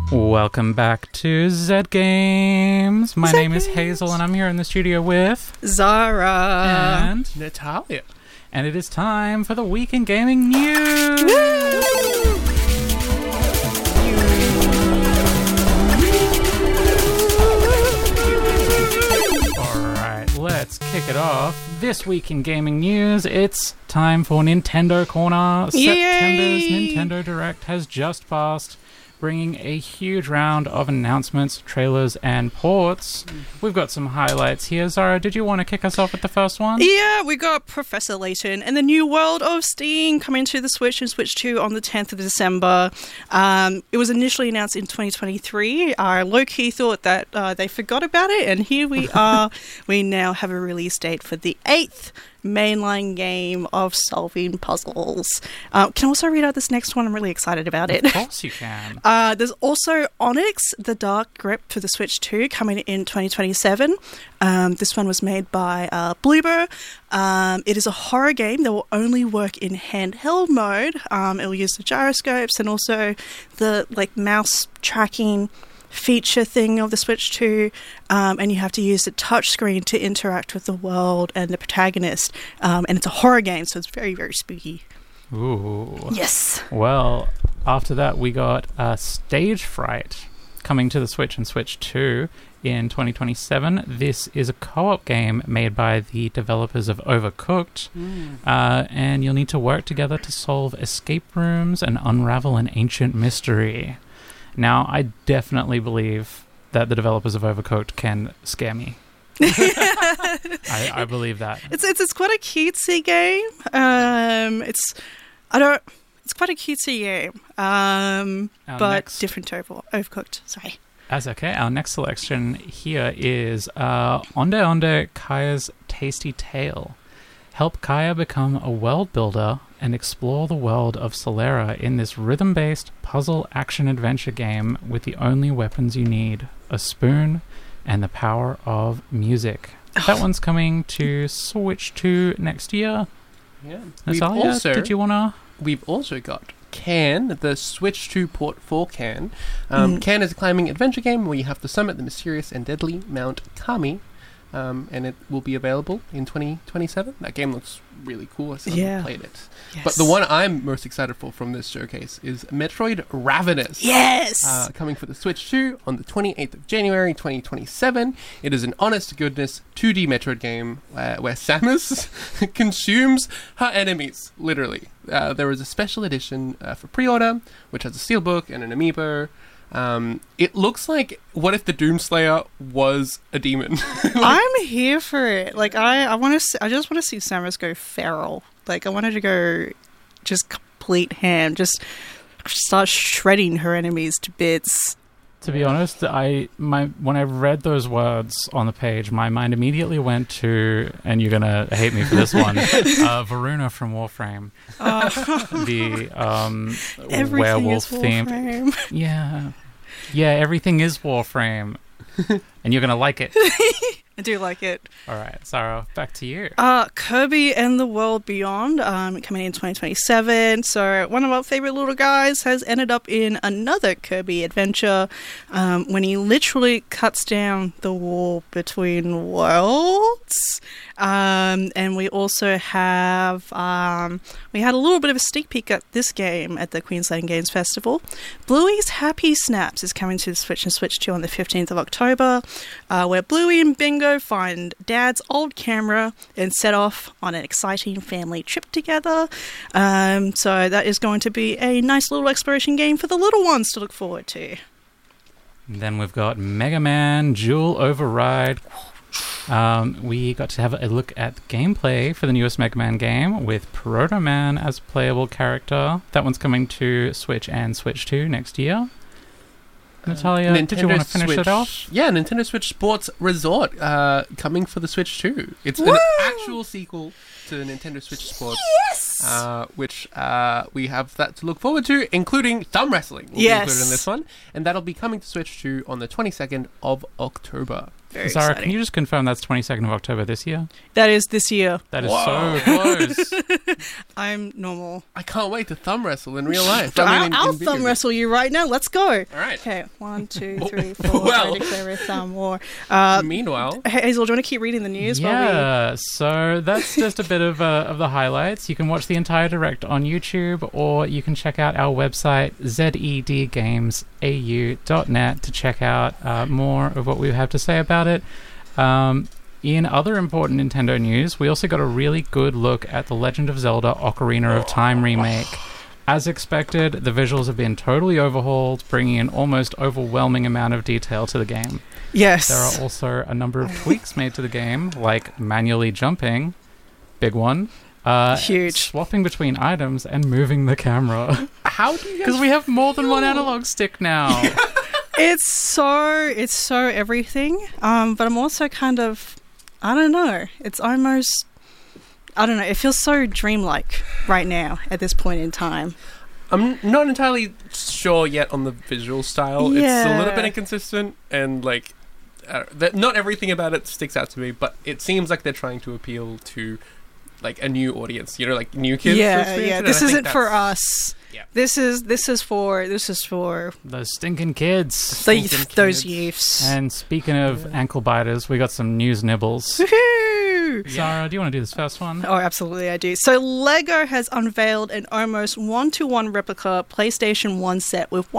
Welcome back to Zed Games. My name is Hazel, and I'm here in the studio with Zara and Natalia. And it is time for the Week in Gaming News. Alright, let's kick it off. This week in gaming news, it's time for Nintendo Corner. Yay! September's Nintendo Direct has just passed, bringing a huge round of announcements, trailers, and ports. We've got some highlights here. Zara, did you want to kick us off with the first one? Yeah, we got Professor Layton and the New World of Steam coming to the Switch and Switch 2 on the 10th of December. It was initially announced in 2023. I low-key thought that they forgot about it, and here we are. We now have a release date for the 8th mainline game of solving puzzles. Can I also read out this next one? I'm really excited about it. Of course you can. There's also Onyx, The Dark Grip for the Switch 2 coming in 2027. This one was made by Bloober. It is a horror game that will only work in handheld mode. It will use the gyroscopes and also the mouse tracking feature thing of the Switch 2, and you have to use the touchscreen to interact with the world and the protagonist, and it's a horror game, so it's very, very spooky. Ooh. Yes. Well, after that we got Stage Fright coming to the Switch and Switch 2 in 2027. This is a co-op game made by the developers of Overcooked, and you'll need to work together to solve escape rooms and unravel an ancient mystery. Now, I definitely believe that the developers of Overcooked can scare me. I believe that. It's quite a cutesy game. It's quite a cutesy game. But different to Overcooked. Sorry. That's okay. Our next selection here is Onde Onde Kaya's Tasty Tale. Help Kaya become a world builder and explore the world of Solera in this rhythm-based puzzle action-adventure game with the only weapons you need, a spoon and the power of music. That one's coming to Switch 2 next year. Yeah. Natalia, did you want to... We've also got Can, the Switch 2 port for Can. Can is a climbing adventure game where you have to summit the mysterious and deadly Mount Kami. And it will be available in 2027. That game looks really cool. I still haven't played it. Yes. But the one I'm most excited for from this showcase is Metroid Ravenous. Yes! Coming for the Switch 2 on the 28th of January 2027. It is an honest-to-goodness 2D Metroid game where Samus consumes her enemies, literally. There is a special edition for pre-order, which has a steelbook and an amiibo. It looks like, what if the Doomslayer was a demon? I'm here for it. I just want to see Samus go feral. I wanted to go just complete ham, just start shredding her enemies to bits. To be honest, when I read those words on the page, my mind immediately went to, and you're gonna hate me for this one, Varuna from Warframe. The werewolf theme. Yeah, everything is Warframe, and you're gonna like it. I do like it. All right, Sarah, back to you. Kirby and the World Beyond, coming in 2027. So one of our favorite little guys has ended up in another Kirby adventure when he literally cuts down the wall between worlds. And we also have we had a little bit of a sneak peek at this game at the Queensland Games Festival. Bluey's Happy Snaps is coming to the Switch and Switch 2 on the 15th of October, where Bluey and Bingo find Dad's old camera and set off on an exciting family trip together. So that is going to be a nice little exploration game for the little ones to look forward to. Then we've got Mega Man Dual Override. We got to have a look at gameplay for the newest Mega Man game with Proto Man as a playable character. That one's coming to Switch and Switch 2 next year. Natalia, did you want to finish it off? Yeah, Nintendo Switch Sports Resort coming for the Switch 2. It's an actual sequel to Nintendo Switch Sports. Yes! Which we have that to look forward to, including thumb wrestling will be included in this one. And that'll be coming to Switch 2 on the 22nd of October. Very Zara, exciting. can you just confirm that's 22nd of October this year? That is this year. That is Whoa. so close. I'm normal. I can't wait to thumb wrestle in real life. I'll thumb wrestle you right now. Let's go. All right. Okay, 1, 2, 3, 4. Well. I declare a thumb war. Meanwhile, Hazel, do you want to keep reading the news? Yeah, so that's just a bit of the highlights. You can watch the entire direct on YouTube, or you can check out our website, zedgamesau.net, to check out more of what we have to say about it. In other important Nintendo news, we also got a really good look at The Legend of Zelda Ocarina of Time remake. As expected, the visuals have been totally overhauled, bringing an almost overwhelming amount of detail to the game. Yes. There are also a number of tweaks made to the game, like manually jumping, big one, Huge. swapping between items, and moving the camera. how do you guys... Because we have more than one analog stick now. It's so everything. But I'm also kind of, I don't know. It's almost, I don't know. It feels so dreamlike right now at this point in time. I'm not entirely sure yet on the visual style. It's a Yeah. little bit inconsistent, and like, not everything about it sticks out to me. But it seems like they're trying to appeal to like a new audience. You know, like new kids. Yeah, to experience yeah. it, and This I think isn't for that's- us. Yeah. This is for Those stinking kids. those kids. youths. And speaking of ankle biters, we got some news nibbles. Woohoo! Zara, do you want to do this first one? Oh, absolutely, I do. So, Lego has unveiled an almost one-to-one replica PlayStation 1 set with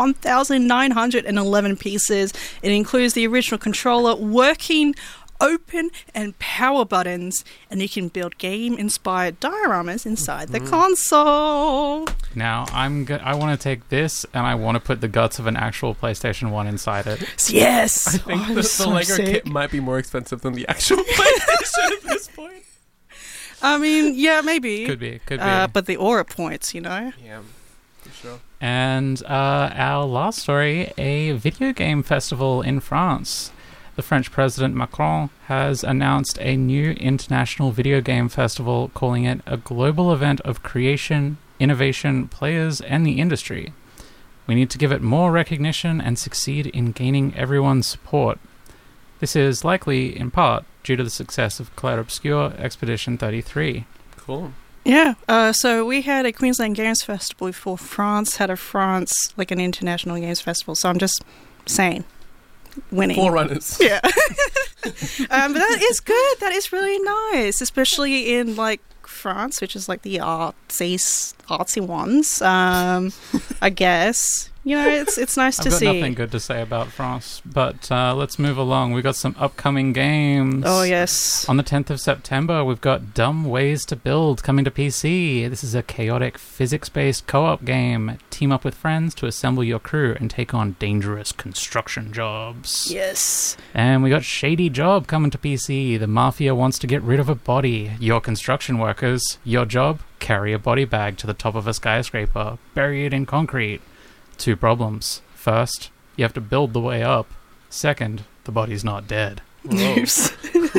1,911 pieces. It includes the original controller, working, open, and power buttons, and you can build game-inspired dioramas inside the console. Now, I want to take this, and I want to put the guts of an actual PlayStation 1 inside it. Yes! I think Oh, the so Lego sick. kit might be more expensive than the actual PlayStation at this point. I mean, yeah, maybe. Could be. But the aura points, you know? Yeah, for sure. And our last story, a video game festival in France. The French President Macron has announced a new international video game festival, calling it a global event of creation, innovation, players, and the industry. We need to give it more recognition and succeed in gaining everyone's support. This is likely, in part, due to the success of Clair Obscur Expedition 33. Cool. Yeah, so we had a Queensland Games Festival before France had like an international games festival, so I'm just saying, winning. Forerunners. Yeah. But that is good. That is really nice, especially in, like, France, which is, like, the artsy ones, I guess. You know, it's nice I've to got see. nothing good to say about France, but let's move along. We've got some upcoming games. Oh, yes. On the 10th of September, we've got Dumb Ways to Build coming to PC. This is a chaotic, physics-based co-op game. Team up with friends to assemble your crew and take on dangerous construction jobs. Yes. And we got Shady Job coming to PC. The mafia wants to get rid of a body. Your construction workers. Your job? Carry a body bag to the top of a skyscraper. Bury it in concrete. 2 problems. First, you have to build the way up. Second, the body's not dead. Oops.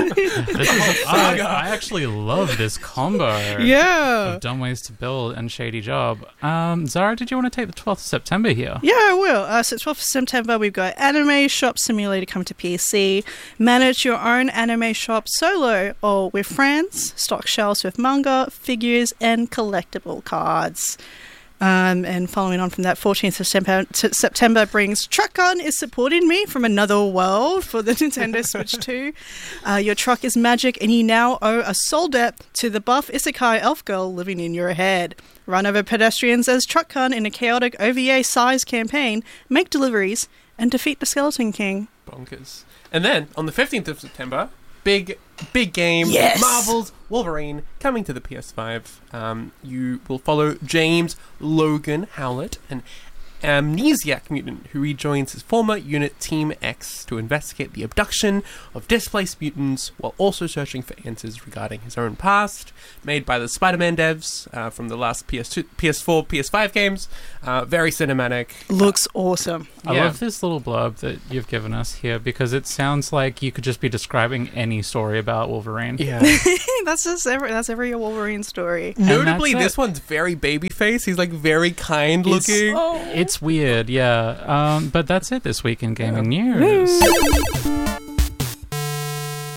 I actually love this combo Yeah. of Dumb Ways to Build and Shady Job. Zara, did you want to take the 12th of September here? Yeah, I will. So 12th of September, we've got Anime Shop Simulator coming to PC. Manage your own anime shop solo or with friends. Stock shelves with manga, figures, and collectible cards. And following on from that, 14th of September brings Truck Gun is supporting me from another world for the Nintendo Switch 2. Your truck is magic and you now owe a soul debt to the buff isekai elf girl living in your head. Run over pedestrians as Truck Gun in a chaotic OVA-sized campaign, make deliveries, and defeat the Skeleton King. Bonkers. And then, on the 15th of September, big game, Yes! Marvel's Wolverine, coming to the PS5. You will follow James Logan Howlett, an amnesiac mutant who rejoins his former unit Team X to investigate the abduction of displaced mutants while also searching for answers regarding his own past. Made by the Spider-Man devs from the last PS2, PS4, PS5 games. Very cinematic. Looks awesome. I Yeah. love this little blurb that you've given us here because it sounds like you could just be describing any story about Wolverine. Yeah. That's every Wolverine story. Notably, that's this it. one's very babyface. He's like very kind He's- looking. It's weird, yeah. But that's it this week in gaming news.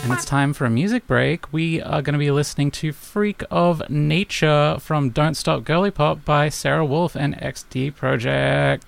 And it's time for a music break. We are going to be listening to Freak of Nature from Don't Stop Girly Pop by Sarah Wolf and XD Project.